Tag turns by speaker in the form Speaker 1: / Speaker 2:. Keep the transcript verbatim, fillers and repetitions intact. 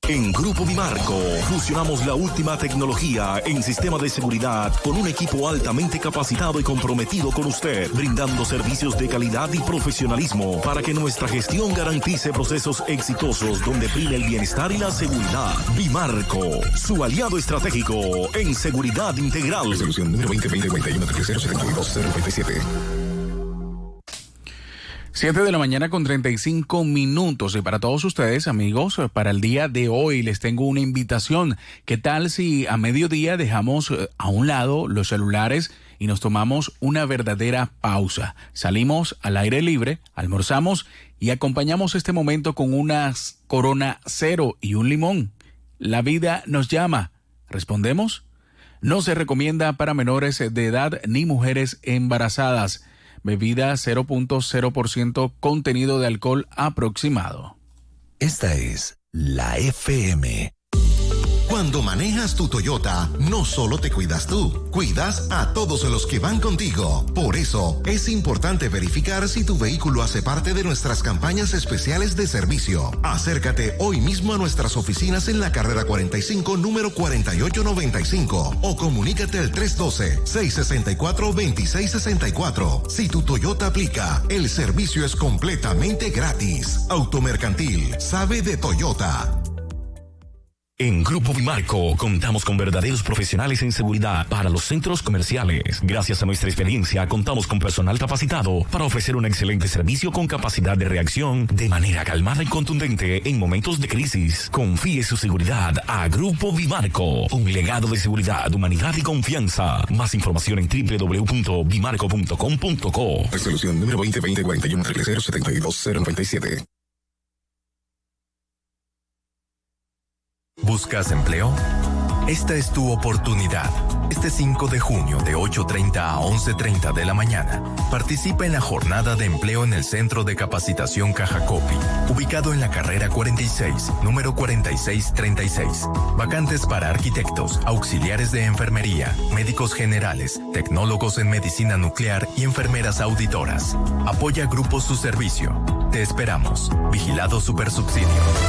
Speaker 1: En Grupo Bimarco, fusionamos la última tecnología en sistema de seguridad con un equipo altamente capacitado y comprometido con usted, brindando servicios de calidad y profesionalismo para que nuestra gestión garantice procesos exitosos donde prime el bienestar y la seguridad. Bimarco, su aliado estratégico en seguridad integral.
Speaker 2: Resolución número veinte veinte cuarenta y uno cero setenta y dos cero noventa y siete.
Speaker 3: siete de la mañana con treinta y cinco minutos. Y para todos ustedes, amigos, para el día de hoy les tengo una invitación. ¿Qué tal si a mediodía dejamos a un lado los celulares y nos tomamos una verdadera pausa? Salimos al aire libre, almorzamos y acompañamos este momento con una Corona Cero y un limón. La vida nos llama. ¿Respondemos? No se recomienda para menores de edad ni mujeres embarazadas. Bebida cero punto cero por ciento contenido de alcohol aproximado.
Speaker 4: Esta es la F M.
Speaker 5: Cuando manejas tu Toyota, no solo te cuidas tú, cuidas a todos los que van contigo. Por eso, es importante verificar si tu vehículo hace parte de nuestras campañas especiales de servicio. Acércate hoy mismo a nuestras oficinas en la carrera cuarenta y cinco, número cuarenta y ocho noventa y cinco, o comunícate al tres uno dos, seis seis cuatro, dos seis seis cuatro. Si tu Toyota aplica, el servicio es completamente gratis. Automercantil, sabe de Toyota.
Speaker 1: En Grupo Bimarco contamos con verdaderos profesionales en seguridad para los centros comerciales. Gracias a nuestra experiencia, contamos con personal capacitado para ofrecer un excelente servicio con capacidad de reacción de manera calmada y contundente en momentos de crisis. Confíe su seguridad a Grupo Bimarco, un legado de seguridad, humanidad y confianza. Más información en doble u doble u doble u punto bimarco punto com punto co.
Speaker 2: Resolución número veinte veinte cuarenta y uno cero setenta y dos cero noventa y siete.
Speaker 4: ¿Buscas empleo? Esta es tu oportunidad. Este cinco de junio de ocho treinta a once treinta de la mañana, participa en la jornada de empleo en el Centro de Capacitación Cajacopi, ubicado en la carrera cuarenta y seis, número cuarenta y seis treinta y seis. Vacantes para arquitectos, auxiliares de enfermería, médicos generales, tecnólogos en medicina nuclear y enfermeras auditoras. Apoya Grupo Su Servicio. Te esperamos. Vigilado Supersubsidio.